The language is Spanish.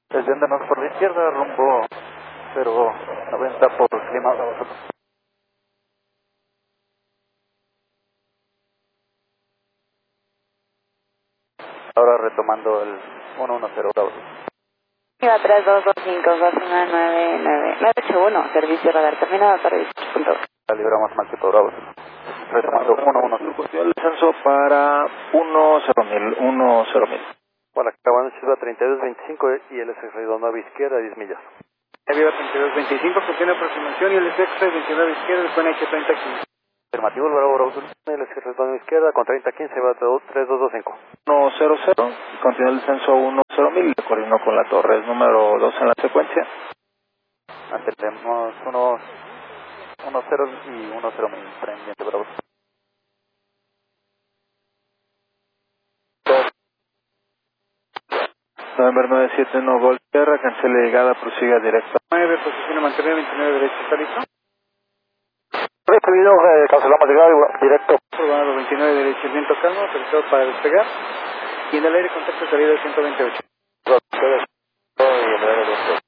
Desviándonos por la izquierda, rumbo 090 por clima. Ahora retomando el 110 Bravo. 3225-299-981, servicio radar terminado, tarde. Libramos mal tipo Bravo. Retomando 110. El descenso para 10.000. Hola, acabando Silva 3225 y el SX redondo izquierda 10 millas. Viva 3225, contiene aproximación y el SX 29 izquierda, después H 3015. Afirmativo, el Bravo Bravo Sur, el SX redondo izquierda con 3015 va a 3225. 100, continúa el descenso 10.000, le coordinó con la torre, es número 2 en la secuencia. Tenemos 10 y 10.000, pendiente Bravo. November 971 Gol Tierra, cancele llegada, prosiga directo. 9, posición mantener 29 derecho, ¿está listo? Recibido, cancelamos llegada directo. Probado 29 derecho, el viento calmo, autorizado para despegar. Y en el aire contacto salida 128. Y el aire